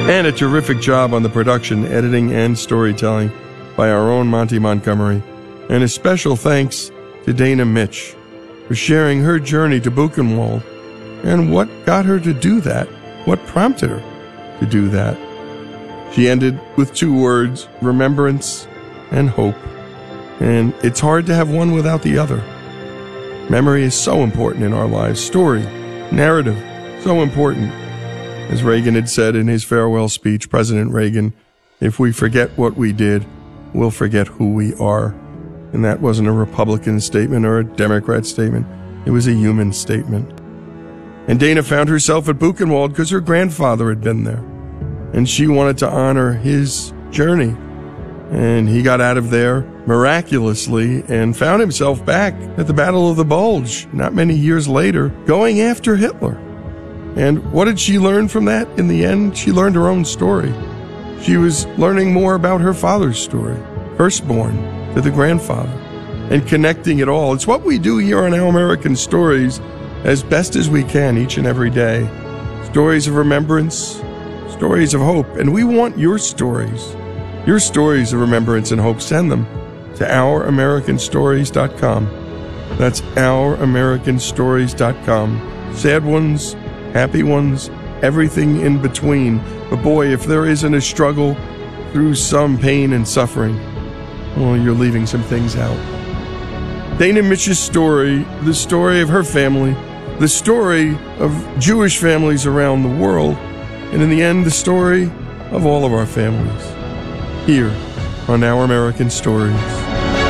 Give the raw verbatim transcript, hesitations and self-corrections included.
And a terrific job on the production, editing, and storytelling by our own Monty Montgomery. And a special thanks to Dana Mitch for sharing her journey to Buchenwald and what got her to do that, what prompted her to do that. She ended with two words, remembrance and hope. And it's hard to have one without the other. Memory is so important in our lives. Story, narrative, so important. As Reagan had said in his farewell speech, President Reagan, if we forget what we did, we'll forget who we are. And that wasn't a Republican statement or a Democrat statement. It was a human statement. And Dana found herself at Buchenwald because her grandfather had been there. And she wanted to honor his journey. And he got out of there miraculously and found himself back at the Battle of the Bulge not many years later, going after Hitler. And what did she learn from that? In the end, she learned her own story. She was learning more about her father's story, firstborn to the grandfather, and connecting it all. It's what we do here on Our American Stories as best as we can each and every day. Stories of remembrance, stories of hope, and we want your stories. Your stories of remembrance and hope, send them to our american stories dot com. That's our american stories dot com. Sad ones, happy ones, everything in between. But boy, if there isn't a struggle through some pain and suffering, well, you're leaving some things out. Dana Mitch's story, the story of her family, the story of Jewish families around the world, and in the end, the story of all of our families, here on Our American Stories.